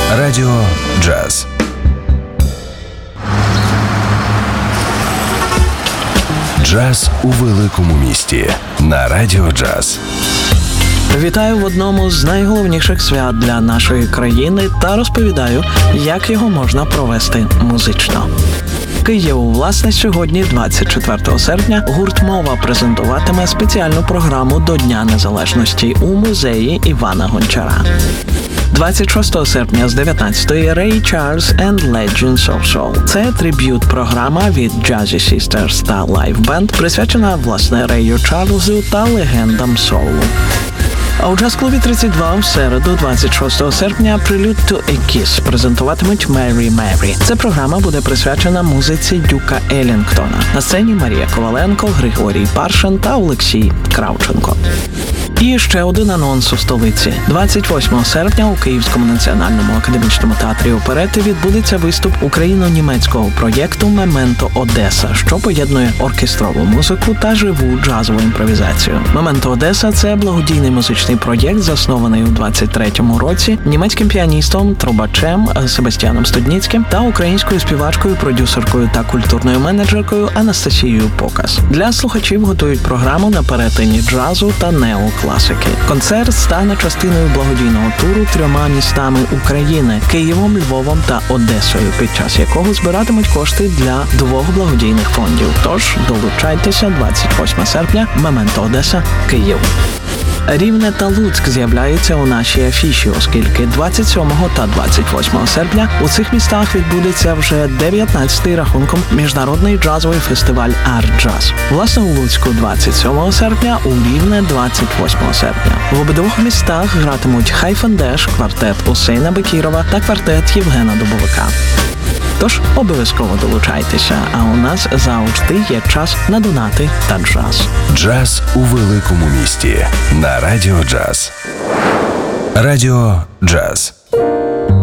Радіо Джаз. Джаз у великому місті на Радіо Джаз. Вітаю в одному з найголовніших свят для нашої країни та розповідаю, як його можна провести музично. Києву, власне, сьогодні, 24 серпня, гурт «Мова» презентуватиме спеціальну програму до Дня Незалежності у музеї Івана Гончара. 26 серпня з 19-ї Ray Charles and Legends of Soul. Це триб'ют-програма від Jazzy Sisters та лайв-бенд, присвячена, власне, Рею Чарльзу та легендам соулу. А у джаз-клубі 32 в середу, 26 серпня, Prelude to a Kiss презентуватимуть Mary Mary. Ця програма буде присвячена музиці Дюка Еллінгтона. На сцені Марія Коваленко, Григорій Паршин та Олексій Кравченко. І ще один анонс у столиці. 28 серпня у Київському національному академічному театрі оперети відбудеться виступ україно-німецького проєкту «Мементо Одеса», що поєднує оркестрову музику та живу джазову імпровізацію. «Мементо Одеса» – це благодійний музичний проєкт, заснований у 23-му році німецьким піаністом, трубачем Себастьяном Студніцьким та українською співачкою, продюсеркою та культурною менеджеркою Анастасією Покас. Для слухачів готують програму на перетині джазу та неокласики. Концерт стане частиною благодійного туру 3 містами України – Києвом, Львовом та Одесою, під час якого збиратимуть кошти для 2 благодійних фондів. Тож долучайтеся 28 серпня, «Мементо Одеса», Київ. Рівне та Луцьк з'являються у нашій афіші, оскільки 27 та 28 серпня у цих містах відбудеться вже 19-й рахунком міжнародний джазовий фестиваль «Арт-джаз». Власне, у Луцьку 27 серпня, у Рівне 28 серпня. В обидвох містах гратимуть Хайфендеш, квартет Усейна Бекірова та квартет Євгена Дубовика. Тож обов'язково долучайтеся, а у нас завжди є час на донати та джаз. Джаз у великому місті на Радіо Джаз. Радіо Джаз.